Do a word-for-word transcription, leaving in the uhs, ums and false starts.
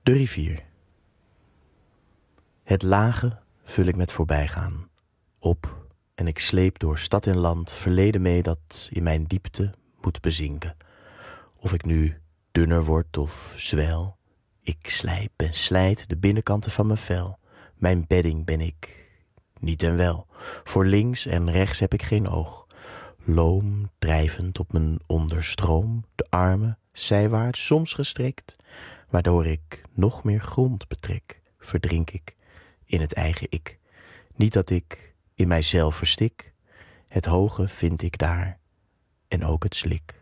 De rivier. Het lage vul ik met voorbijgaan. Op en ik sleep door stad en land verleden mee dat in mijn diepte moet bezinken. Of ik nu dunner word of zwel, ik slijp en slijt de binnenkanten van mijn vel. Mijn bedding ben ik niet en wel. Voor links en rechts heb ik geen oog. Loom drijvend op mijn onderstroom, de armen zijwaarts soms gestrekt, waardoor ik nog meer grond betrek, verdrink ik in het eigen ik. Niet dat ik in mijzelf verstik, het hoge vind ik daar en ook het slik.